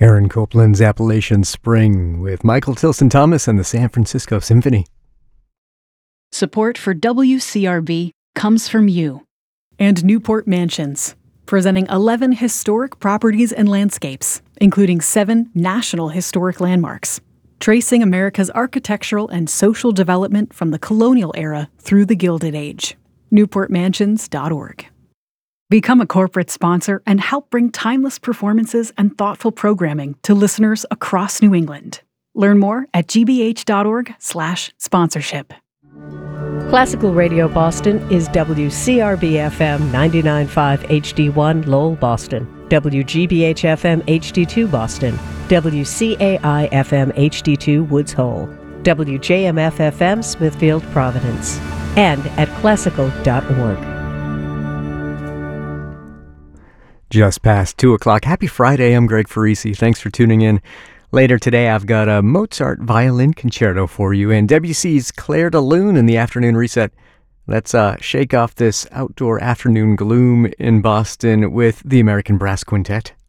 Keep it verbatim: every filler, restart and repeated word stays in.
Aaron Copland's Appalachian Spring with Michael Tilson Thomas and the San Francisco Symphony. Support for W C R B comes from you. And Newport Mansions, presenting eleven historic properties and landscapes, including seven national historic landmarks, tracing America's architectural and social development from the colonial era through the Gilded Age. newport mansions dot org. Become a corporate sponsor and help bring timeless performances and thoughtful programming to listeners across New England. Learn more at g b h dot org slash sponsorship. Classical Radio Boston is W C R B F M ninety-nine point five H D one Lowell, Boston, W G B H F M H D two Boston, W C A I F M H D two Woods Hole, W J M F F M Smithfield, Providence, and at classical dot org. Just past two o'clock. Happy Friday. I'm Greg Farisi. Thanks for tuning in. Later today, I've got a Mozart violin concerto for you and Debussy's Clair de Lune in the afternoon reset. Let's uh, shake off this outdoor afternoon gloom in Boston with the American Brass Quintet.